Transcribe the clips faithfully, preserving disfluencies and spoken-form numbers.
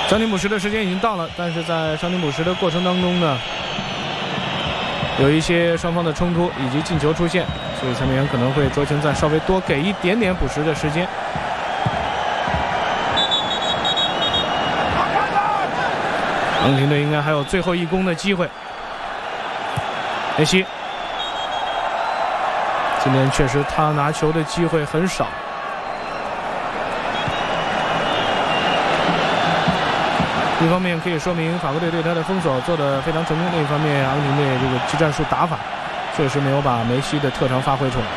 伤停补时的时间已经到了，但是在伤停补时的过程当中呢，有一些双方的冲突以及进球出现，所以裁判员可能会酌情再稍微多给一点点补时的时间。阿根廷队应该还有最后一攻的机会。梅西，今天确实他拿球的机会很少。一方面可以说明法国队对他的封锁做得非常成功，另一方面阿根廷队这个技战术打法确实没有把梅西的特长发挥出来。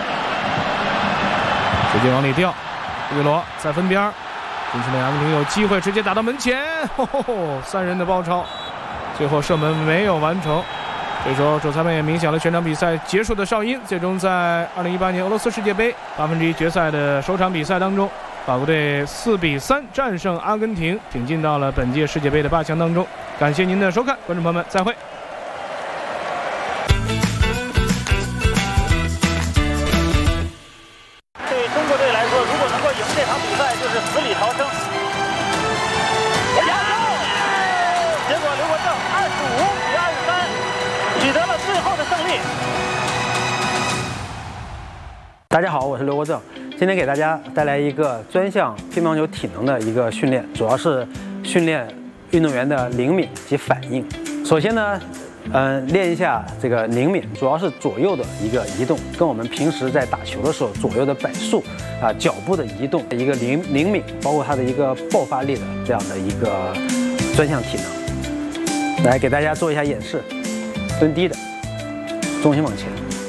直接往里吊，维罗在分边，因此呢，阿根廷有机会直接打到门前，吼吼吼，三人的包抄，最后射门没有完成。这时候主裁判也鸣响了全场比赛结束的哨音。最终在二零一八年俄罗斯世界杯八分之一决赛的首场比赛当中，法国队四比三战胜阿根廷，挺进到了本届世界杯的八强当中。感谢您的收看，观众朋友们，再会。 对中国队来说，如果能够赢这场比赛，就是死里逃生。结果刘国正二十五比二十三取得了最后的胜利。 大家好，我是刘国正，今天给大家带来一个专项乒乓球体能的一个训练，主要是训练运动员的灵敏及反应。首先呢，嗯，练一下这个灵敏，主要是左右的一个移动，跟我们平时在打球的时候左右的摆速啊、脚步的移动，一个灵灵敏，包括它的一个爆发力的这样的一个专项体能。来给大家做一下演示，蹲低的，重心往前。